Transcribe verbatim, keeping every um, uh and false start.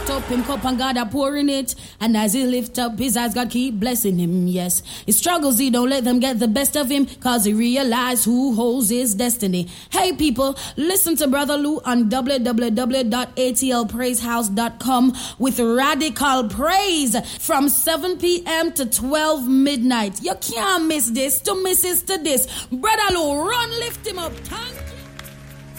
lift up him cup and God are pouring it. And as he lift up his eyes, God keep blessing him, yes. His struggles, he don't let them get the best of him, cause he realize who holds his destiny. Hey people, listen to Brother Lou on w w w dot a t l praise house dot com with Radical Praise from seven p.m. to twelve midnight. You can't miss this. To miss is to this. Brother Lou, run, lift him up. Thank